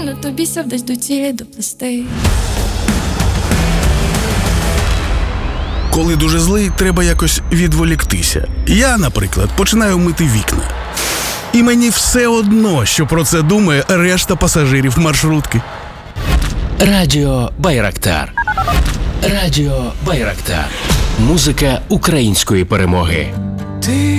больно, тобі ся вдась до тілі доплести. Коли дуже злий, треба якось відволіктися. Я, наприклад, починаю мити вікна. І мені все одно, що про це думає решта пасажирів маршрутки. Радіо Байрактар. Радіо Байрактар. Музика української перемоги.